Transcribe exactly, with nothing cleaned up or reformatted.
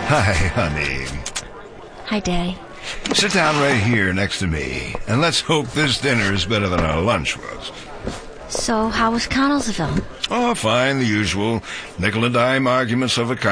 Hi, honey. Hi, Daddy. Sit down right here next to me, and let's hope this dinner is better than our lunch was. So, how was Connellsville? Oh, fine, the usual. Nickel and dime arguments over